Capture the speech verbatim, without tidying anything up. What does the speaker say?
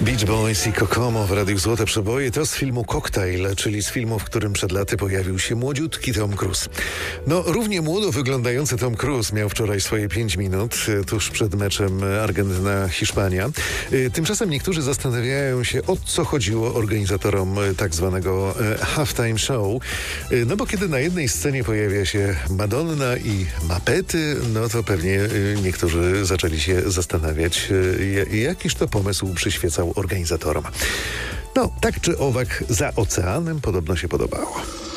Beach Boys i Kokomo w Radiu Złote Przeboje to z filmu Cocktail, czyli z filmu, w którym przed laty pojawił się młodziutki Tom Cruise. No, równie młodo wyglądający Tom Cruise miał wczoraj swoje pięć minut tuż przed meczem Argentyna-Hiszpania. Tymczasem niektórzy zastanawiają się, o co chodziło organizatorom tak zwanego halftime show. No bo kiedy na jednej scenie pojawia się Madonna i mapety, no to pewnie niektórzy zaczęli się zastanawiać, jakiż to pomysł przyświecał organizatorom. No, tak czy owak, za oceanem podobno się podobało.